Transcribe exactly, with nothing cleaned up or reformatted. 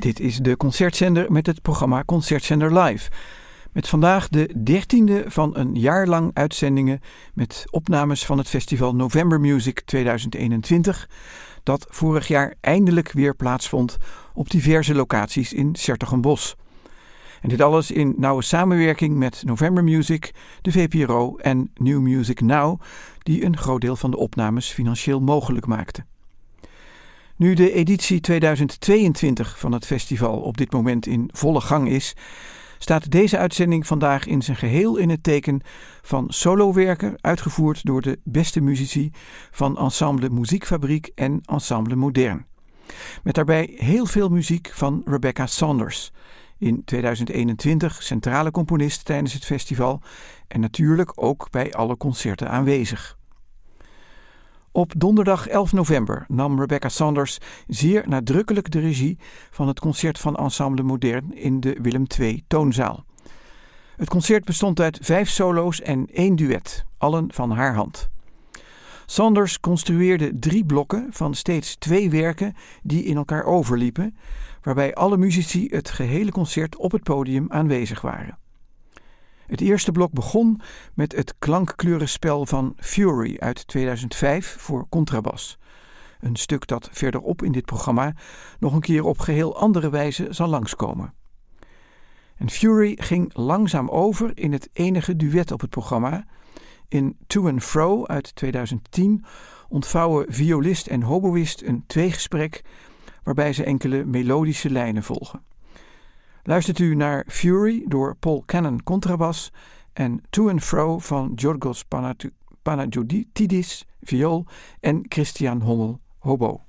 Dit is de Concertzender met het programma Concertzender Live. Met vandaag de dertiende van een jaar lang uitzendingen met opnames van het festival November Music tweeduizend eenentwintig, dat vorig jaar eindelijk weer plaatsvond op diverse locaties in 's-Hertogenbosch. En dit alles in nauwe samenwerking met November Music, de V P R O en New Music Now, die een groot deel van de opnames financieel mogelijk maakten. Nu de editie tweeduizend tweeëntwintig van het festival op dit moment in volle gang is, staat deze uitzending vandaag in zijn geheel in het teken van solowerken uitgevoerd door de beste muzici van Ensemble Muziekfabriek en Ensemble Modern. Met daarbij heel veel muziek van Rebecca Saunders, in tweeduizend eenentwintig centrale componist tijdens het festival en natuurlijk ook bij alle concerten aanwezig. Op donderdag elf november nam Rebecca Saunders zeer nadrukkelijk de regie van het concert van Ensemble Modern in de Willem twee toonzaal. Het concert bestond uit vijf solo's en één duet, allen van haar hand. Saunders construeerde drie blokken van steeds twee werken die in elkaar overliepen, waarbij alle muzici het gehele concert op het podium aanwezig waren. Het eerste blok begon met het klankkleurenspel van Fury uit tweeduizend vijf voor contrabas. Een stuk dat verderop in dit programma nog een keer op geheel andere wijze zal langskomen. En Fury ging langzaam over in het enige duet op het programma. In To and Fro uit tweeduizend tien ontvouwen violist en hoboïst een tweegesprek waarbij ze enkele melodische lijnen volgen. Luistert u naar Fury door Paul Cannon contrabas en To and Fro van Giorgos Panagiotis viool en Christian Hommel hobo.